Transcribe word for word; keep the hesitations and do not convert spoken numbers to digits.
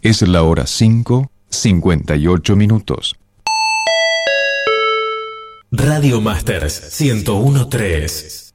Es la hora cinco, cincuenta y ocho minutos. Radio Masters ciento uno punto tres.